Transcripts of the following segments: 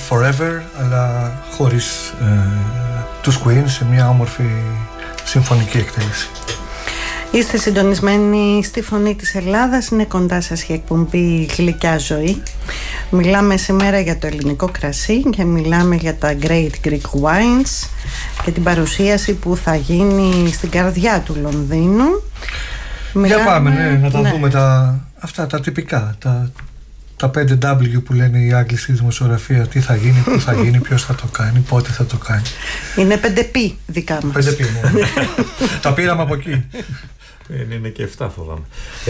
Forever, αλλά χωρίς τους Queen, σε μια όμορφη συμφωνική εκτέλεση. Είστε συντονισμένοι στη Φωνή της Ελλάδας. Είναι κοντά σας η εκπομπή Γλυκιά Ζωή. Μιλάμε σήμερα για το ελληνικό κρασί και μιλάμε για τα Great Greek Wines και την παρουσίαση που θα γίνει στην καρδιά του Λονδίνου. Για πάμε, να τα δούμε αυτά τα τυπικά, τα 5W που λένε οι Άγγλοι στη δημοσιογραφία. Τι θα γίνει, πού θα γίνει, ποιος θα το κάνει, πότε θα το κάνει. Είναι 5P δικά μας. 5P μόνο. Τα πήραμε από εκεί. Είναι και 7 φοβάμαι.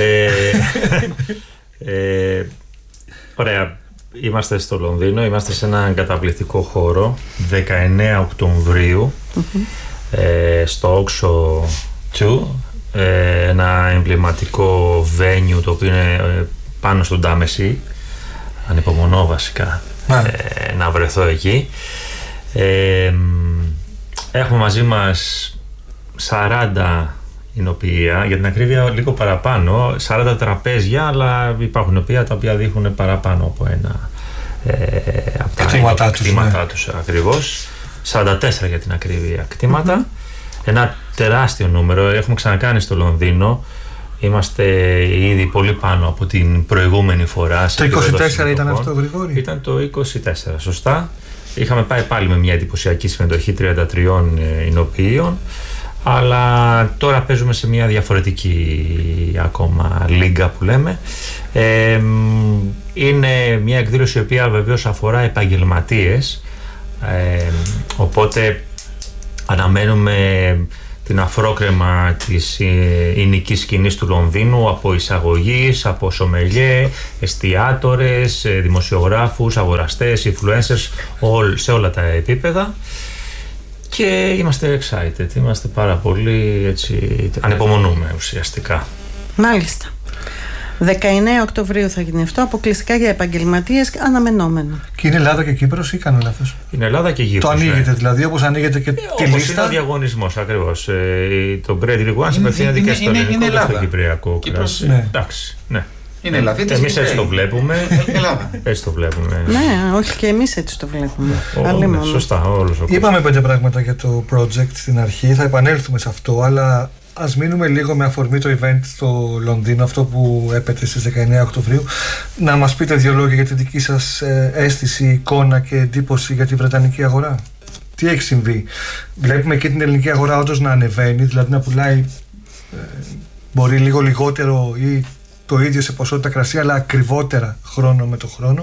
Ωραία. Είμαστε στο Λονδίνο, είμαστε σε έναν καταπληκτικό χώρο. 19 Οκτωβρίου στο Oxo 2, ένα εμβληματικό venue το οποίο είναι πάνω στον Τάμεση. Ανυπομονώ βασικά να βρεθώ εκεί. Έχουμε μαζί μας 40 εινοποιεία, για την ακρίβεια λίγο παραπάνω, 40 τραπέζια, αλλά υπάρχουν εινοποιεία τα οποία δείχνουν παραπάνω από ένα από τα κτήματά τους ακριβώς. 44 για την ακρίβεια κτήματα. Ένα τεράστιο νούμερο, έχουμε ξανακάνει στο Λονδίνο. Είμαστε ήδη πολύ πάνω από την προηγούμενη φορά. Το 24 ήταν αυτό, Γρηγόρη? Ήταν το 24, σωστά. Είχαμε πάει πάλι με μια εντυπωσιακή συμμετοχή 33 εινοποιείων, αλλά τώρα παίζουμε σε μια διαφορετική ακόμα λίγκα που λέμε. Είναι μια εκδήλωση η οποία βεβαίως αφορά επαγγελματίες, οπότε αναμένουμε την αφρόκρεμα της εινικής σκηνής του Λονδίνου, από εισαγωγείς, από σομελιέ, εστιάτορες, δημοσιογράφους, αγοραστές, influencers, σε όλα τα επίπεδα. Και είμαστε excited, είμαστε πάρα πολύ έτσι, ανυπομονούμε ουσιαστικά. Μάλιστα. 19 Οκτωβρίου θα γίνει αυτό, αποκλειστικά για επαγγελματίες, αναμενόμενο. Και είναι Ελλάδα και Κύπρος ή κάνω λάθος? Είναι Ελλάδα και Κύπρος. Το ανοίγετε δηλαδή, όπως ανοίγετε και τη όπως λίστα. Είναι ο διαγωνισμός ακριβώς. Το Great Greek Wines απευθύνεται και στο ελληνικό και στο κυπριακό κρασί. Εντάξει, ναι. Είναι Ελλάδα. Εμείς έτσι το βλέπουμε. Έτσι το βλέπουμε. Ναι, όχι, και εμείς έτσι το βλέπουμε. Σωστά, όλος ο κόσμος. Είπαμε 5 πράγματα για το project στην αρχή, θα επανέλθουμε σε αυτό, αλλά ας μείνουμε λίγο με αφορμή το event στο Λονδίνο, αυτό που έπεται στις 19 Οκτωβρίου. Να μας πείτε 2 λόγια για τη δική σας αίσθηση, εικόνα και εντύπωση για τη βρετανική αγορά. Τι έχει συμβεί? Βλέπουμε και την ελληνική αγορά όντως να ανεβαίνει, δηλαδή να πουλάει μπορεί λίγο λιγότερο ή το ίδιο σε ποσότητα κρασί, αλλά ακριβότερα χρόνο με το χρόνο.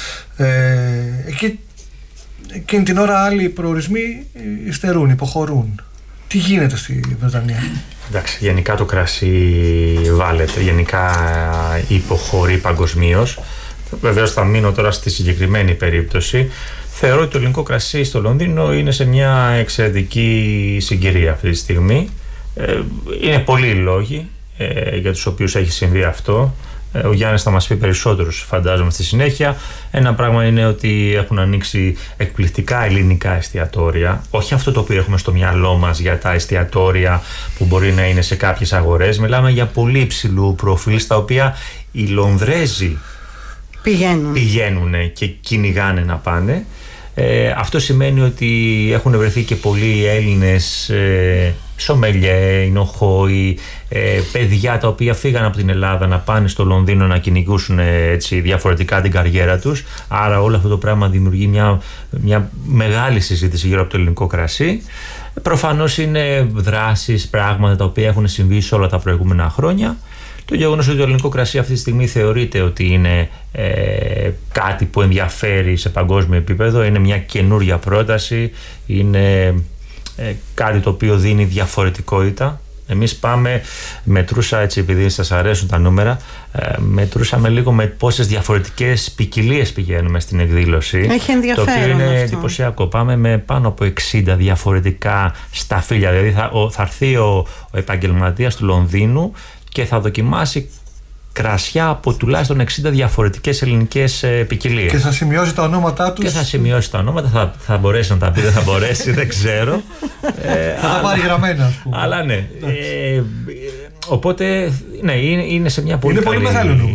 Εκείνη την ώρα άλλοι προορισμοί υστερούν, υποχωρούν. Τι γίνεται στη Βρετανία? Εντάξει, γενικά το κρασί βάλεται, γενικά υποχωρεί παγκοσμίως. Βεβαίως θα μείνω τώρα στη συγκεκριμένη περίπτωση. Θεωρώ ότι το ελληνικό κρασί στο Λονδίνο είναι σε μια εξαιρετική συγκυρία αυτή τη στιγμή. Είναι πολλοί οι λόγοι για τους οποίους έχει συμβεί αυτό. Ο Γιάννης θα μας πει περισσότερους, φαντάζομαι, στη συνέχεια. Ένα πράγμα είναι ότι έχουν ανοίξει εκπληκτικά ελληνικά εστιατόρια. Όχι αυτό το οποίο έχουμε στο μυαλό μας για τα εστιατόρια που μπορεί να είναι σε κάποιες αγορές. Μιλάμε για πολύ υψηλού προφίλ, στα οποία οι Λονδρέζοι πηγαίνουν και κυνηγάνε να πάνε. Αυτό σημαίνει ότι έχουν βρεθεί και πολλοί Έλληνες σομελιέ, εινοχόοι, παιδιά τα οποία φύγαν από την Ελλάδα να πάνε στο Λονδίνο να κυνηγούσουν έτσι διαφορετικά την καριέρα τους. Άρα όλο αυτό το πράγμα δημιουργεί μια μεγάλη συζήτηση γύρω από το ελληνικό κρασί. Προφανώς είναι δράσεις, πράγματα τα οποία έχουν συμβεί σε όλα τα προηγούμενα χρόνια. Το γεγονός ότι το ελληνικό κρασί αυτή τη στιγμή θεωρείται ότι είναι κάτι που ενδιαφέρει σε παγκόσμιο επίπεδο, είναι μια καινούρια πρόταση, είναι κάτι το οποίο δίνει διαφορετικότητα. Εμείς μετρούσα έτσι, επειδή σας αρέσουν τα νούμερα, μετρούσαμε λίγο με πόσες διαφορετικές ποικιλίες πηγαίνουμε στην εκδήλωση. Έχει ενδιαφέρον. Το οποίο είναι αυτό εντυπωσιακό. Πάμε με πάνω από 60 διαφορετικά σταφύλια. Δηλαδή θα έρθει ο επαγγελματίας του Λονδίνου και θα δοκιμάσει κρασιά από τουλάχιστον 60 διαφορετικές ελληνικές ποικιλίες. Και θα σημειώσει τα ονόματά τους. Και θα σημειώσει τα ονόματα, θα μπορέσει να τα πει, δεν θα μπορέσει, δεν ξέρω. Θα τα πάρει γραμμένα, ας πούμε. Αλλά ναι. Οπότε, ναι, είναι σε μια πολύ είναι καλή... πολύ μεγάλο νούμερο.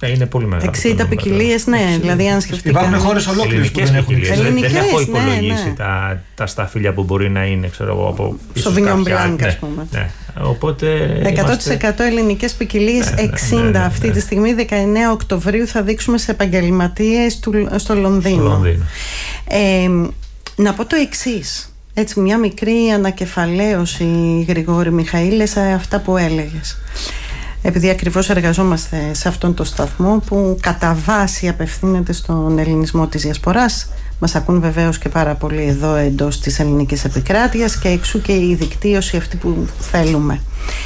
είναι πολύ μεγάλο. 60 ποικιλίες, ναι, δηλαδή αν σκεφτείτε. Υπάρχουν χώρες ολόκληρες που δεν έχουν. Δεν έχω υπολογίσει τα σταφύλια που μπορεί να είναι, ξέρω εγώ, από. Σοβινιόν Μπλάνκ, ας πούμε. Ναι. Οπότε 100% ελληνικές ποικιλίες, 60 αυτή τη στιγμή. 19 Οκτωβρίου θα δείξουμε σε επαγγελματίες στο Λονδίνο. Να πω το εξής, έτσι μια μικρή ανακεφαλαίωση, Γρηγόρη Μιχαήλε, σε αυτά που έλεγες. Επειδή ακριβώς εργαζόμαστε σε αυτόν τον σταθμό που κατά βάση απευθύνεται στον ελληνισμό της διασποράς, μας ακούν βεβαίως και πάρα πολύ εδώ εντός της ελληνικής επικράτειας και εξού και η δικτύωση αυτή που θέλουμε.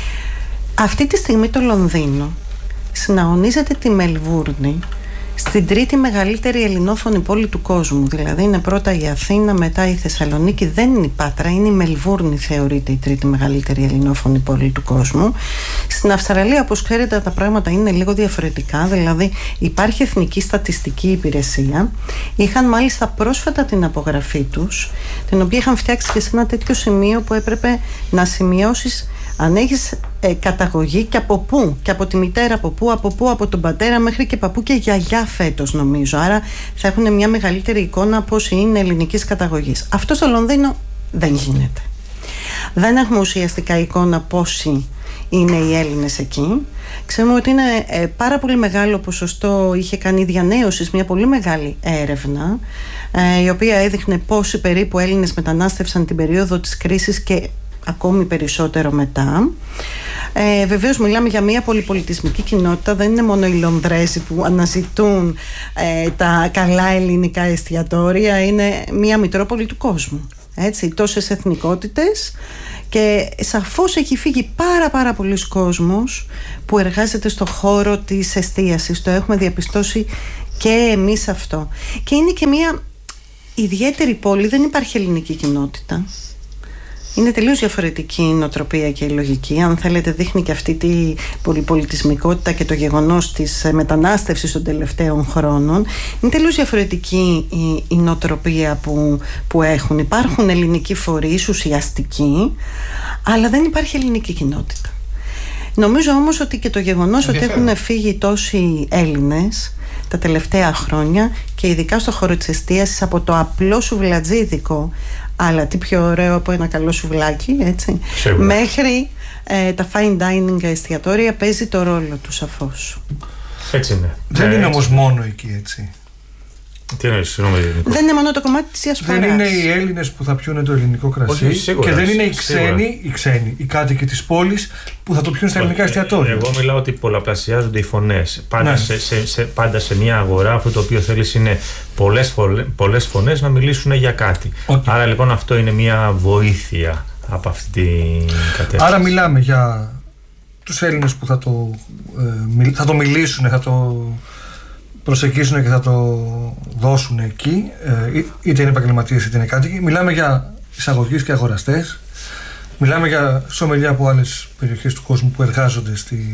Αυτή τη στιγμή το Λονδίνο συναγωνίζεται τη Μελβούρνη στην τρίτη μεγαλύτερη ελληνόφωνη πόλη του κόσμου. Δηλαδή είναι πρώτα η Αθήνα, μετά η Θεσσαλονίκη, δεν είναι η Πάτρα, είναι η Μελβούρνη, θεωρείται η τρίτη μεγαλύτερη ελληνόφωνη πόλη του κόσμου. Στην Αυστραλία, όπως ξέρετε, τα πράγματα είναι λίγο διαφορετικά, δηλαδή υπάρχει Εθνική Στατιστική Υπηρεσία. Είχαν μάλιστα πρόσφατα την απογραφή τους, την οποία είχαν φτιάξει και σε ένα τέτοιο σημείο που έπρεπε να σημειώσεις αν έχεις καταγωγή και από πού, και από τη μητέρα από πού, από τον πατέρα μέχρι και παππού και γιαγιά φέτος, νομίζω. Άρα θα έχουν μια μεγαλύτερη εικόνα πώς είναι ελληνικής καταγωγής. Αυτό στο Λονδίνο δεν γίνεται. Δεν έχουμε ουσιαστικά εικόνα πόσοι είναι οι Έλληνες εκεί. Ξέρουμε ότι είναι πάρα πολύ μεγάλο ποσοστό, είχε κάνει διανέωσης μια πολύ μεγάλη έρευνα, η οποία έδειχνε πόσοι περίπου Έλληνες μετανάστευσαν την περίοδο της κρίσης και ακόμη περισσότερο μετά. Βεβαίως μιλάμε για μια πολυπολιτισμική κοινότητα, δεν είναι μόνο οι Λονδρέζοι που αναζητούν τα καλά ελληνικά εστιατόρια, είναι μια μητρόπολη του κόσμου, έτσι, τόσες εθνικότητες, και σαφώς έχει φύγει πάρα πολλοί κόσμος που εργάζεται στο χώρο της εστίασης, το έχουμε διαπιστώσει και εμείς αυτό, και είναι και μια ιδιαίτερη πόλη, δεν υπάρχει ελληνική κοινότητα. Είναι τελείως διαφορετική η νοοτροπία και η λογική. Αν θέλετε, δείχνει και αυτή τη πολυπολιτισμικότητα και το γεγονός της μετανάστευσης των τελευταίων χρόνων. Είναι τελείως διαφορετική η νοοτροπία που έχουν. Υπάρχουν ελληνικοί φορείς, ουσιαστικοί, αλλά δεν υπάρχει ελληνική κοινότητα. Νομίζω όμως ότι και το γεγονός ότι έχουν φύγει τόσοι Έλληνες τα τελευταία χρόνια, και ειδικά στο χώρο της εστίασης, από το απλό σουβλατζίδικο, αλλά τι πιο ωραίο από ένα καλό σουβλάκι, έτσι, μέχρι τα fine dining εστιατόρια, παίζει το ρόλο του σαφώς. Έτσι είναι. Δεν είναι όμως μόνο εκεί, έτσι. Τι εννοείς, συγγνώμη. Δεν είναι μόνο το κομμάτι της διασποράς. Δεν είναι οι Έλληνες που θα πιούνε το ελληνικό κρασί, σίγουρα, και δεν είναι οι κάτοικοι της πόλης που θα το πιούν στα ελληνικά εστιατόρια. Εγώ μιλάω ότι πολλαπλασιάζονται οι φωνές. Πάντα σε μια αγορά αυτό το οποίο θέλεις είναι πολλές φωνές να μιλήσουν για κάτι. Άρα λοιπόν αυτό είναι μια βοήθεια από αυτή την κατεύθυνση. Άρα μιλάμε για τους Έλληνες που θα το μιλήσουν, θα το προσεγγίσουν και θα το δώσουν εκεί, είτε είναι επαγγελματίες είτε είναι κάτοικοι. Μιλάμε για εισαγωγείς και αγοραστές. Μιλάμε για σομελιά από άλλες περιοχές του κόσμου που εργάζονται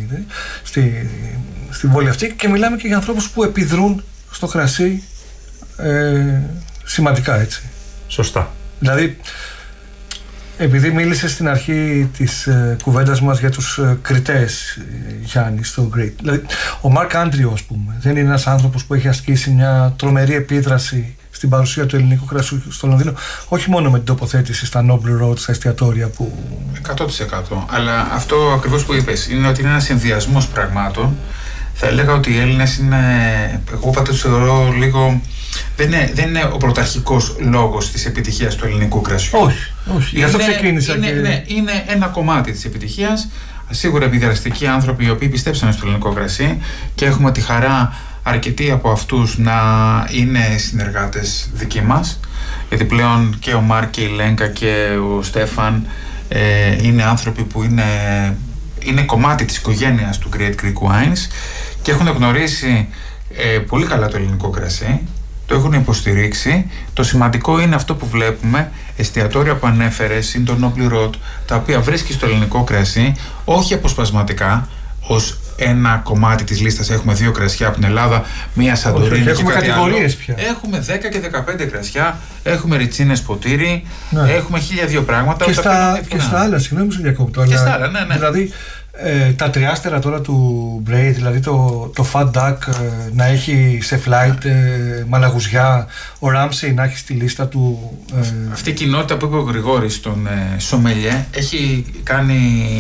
στην πόλη αυτή, και μιλάμε και για ανθρώπους που επιδρούν στο κρασί σημαντικά, έτσι. Σωστά. Δηλαδή, επειδή μίλησε στην αρχή της κουβέντας μας για τους κριτές, Γιάννη, στο Great. Δηλαδή, ο Μαρκ Άντριο, ας πούμε, δεν είναι ένας άνθρωπος που έχει ασκήσει μια τρομερή επίδραση στην παρουσία του ελληνικού κρασιού στο Λονδίνο, όχι μόνο με την τοποθέτηση στα Noble Road, στα εστιατόρια που... 100%. Αλλά αυτό ακριβώς που είπες, είναι ότι είναι ένας συνδυασμός πραγμάτων. Θα έλεγα ότι οι Έλληνες είναι, εγώ πάντα τους θεωρώ λίγο, δεν είναι ο πρωταρχικός λόγος της επιτυχίας του ελληνικού κρασιού. Όχι. Γι' αυτό ξεκίνησα. Είναι ένα κομμάτι της επιτυχίας. Σίγουρα επιδραστικοί άνθρωποι οι οποίοι πιστέψαν στο ελληνικό κρασί, και έχουμε τη χαρά αρκετοί από αυτούς να είναι συνεργάτες δικοί μας, γιατί πλέον και ο Μάρκ και η Lenka και ο Στέφαν είναι άνθρωποι που είναι κομμάτι της οικογένειας του Great Greek Wines και έχουν γνωρίσει πολύ καλά το ελληνικό κρασί, το έχουν υποστηρίξει. Το σημαντικό είναι αυτό που βλέπουμε, εστιατόρια που ανέφερες, είναι το Noble Road, τα οποία βρίσκει στο ελληνικό κρασί, όχι αποσπασματικά, ως ένα κομμάτι της λίστας. Έχουμε 2 κρασιά από την Ελλάδα, μία Σαντορίνη. Έχουμε κατηγορίες πια. Έχουμε 10 και 15 κρασιά, έχουμε ριτσίνες ποτήρι, έχουμε 1002 πράγματα. Και στα άλλα, συγγνώμη που σε διακόπτω. Και στα άλλα, ναι. Δηλαδή, τα τριάστερα τώρα του Bray, δηλαδή το Fat Duck να έχει σε flight μαλαγουζιά, ο Ramsey να έχει στη λίστα του. Αυτή η κοινότητα που είπε ο Γρηγόρης στον Σομελιέ έχει κάνει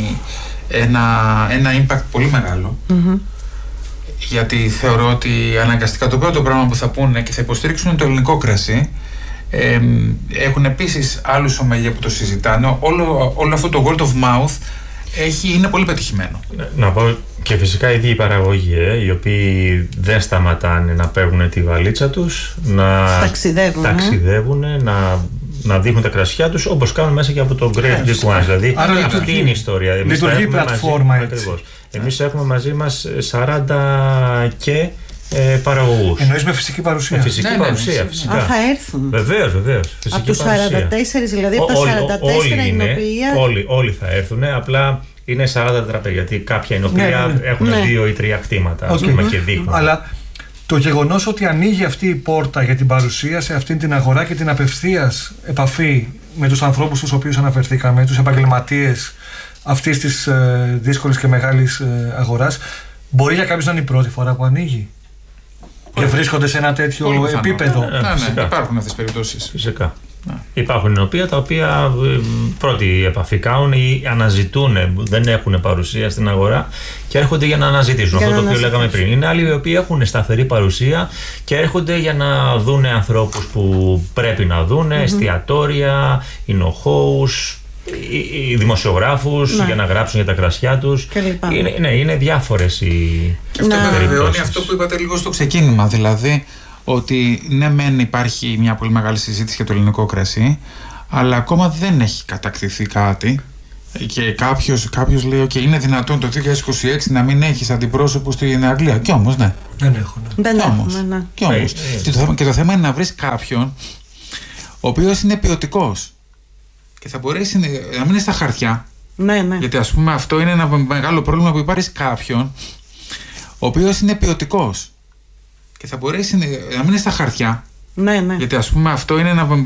ένα impact πολύ μεγάλο. Γιατί θεωρώ ότι αναγκαστικά το πρώτο πράγμα που θα πούνε και θα υποστηρίξουν είναι το ελληνικό κρασί. Έχουν επίσης άλλους σομελιέ που το συζητάνε. Όλο αυτό το word of mouth είναι πολύ πετυχημένο. Να πω και φυσικά οι ίδιοι παραγωγοί, οι οποίοι δεν σταματάνε να παίρνουν τη βαλίτσα τους, να ταξιδεύουν, να δείχνουν τα κρασιά τους, όπως κάνουν μέσα και από το Great Greek Wines. Δηλαδή αυτή είναι η ιστορία. Λειτουργεί πλατφόρμα έτσι. Εμείς έχουμε μαζί μας 40 και παραγωγούς. Εννοείς με φυσική παρουσία. Με φυσική παρουσία, φυσικά. Θα έρθουν. Βεβαίως. Από τους 44, δηλαδή από τα 44 εινοποιεία. Όλοι θα έρθουν, απλά είναι 40 τραπέζια. Γιατί κάποια εινοποιεία έχουν 2 ή 3 κτήματα, και δείχνουν. Αλλά το γεγονός ότι ανοίγει αυτή η πόρτα για την παρουσία σε αυτή την αγορά και την απευθείας επαφή με τους ανθρώπους τους οποίους αναφερθήκαμε, τους επαγγελματίες αυτής της δύσκολης και μεγάλης αγοράς, μπορεί για κάποιους να είναι η πρώτη φορά που ανοίγει και βρίσκονται σε ένα τέτοιο επίπεδο. Ναι, υπάρχουν αυτές τις περιπτώσεις. Φυσικά. Υπάρχουν εινοποιεία τα οποία πρώτη επαφή κάνουν ή αναζητούν, δεν έχουν παρουσία στην αγορά και έρχονται για να αναζητήσουν. Αυτό το οποίο λέγαμε πριν. Είναι άλλοι οι οποίοι έχουν σταθερή παρουσία και έρχονται για να δουν ανθρώπους που πρέπει να δουν, εστιατόρια, εινοχώους, οι δημοσιογράφους για να γράψουν για τα κρασιά τους. Είναι διάφορες οι. Και αυτό επιβεβαιώνει αυτό που είπατε λίγο στο ξεκίνημα. Δηλαδή ότι ναι, μεν υπάρχει μια πολύ μεγάλη συζήτηση για το ελληνικό κρασί, αλλά ακόμα δεν έχει κατακτηθεί κάτι. Και κάποιος λέει: OK, είναι δυνατόν το 2026 να μην έχεις αντιπρόσωπο στην Αγγλία. Κι όμως, ναι. Δεν έχουμε. Και το θέμα είναι να βρεις κάποιον ο οποίος είναι ποιοτικός και θα μπορέσει να μην είναι στα χαρτιά. Ναι. Γιατί ας πούμε αυτό είναι ένα μεγάλο πρόβλημα που υπάρχει κάποιον ο οποίος είναι ποιοτικός και θα μπορέσει να μην είναι στα χαρτιά. Ναι. Γιατί ας πούμε αυτό είναι ένα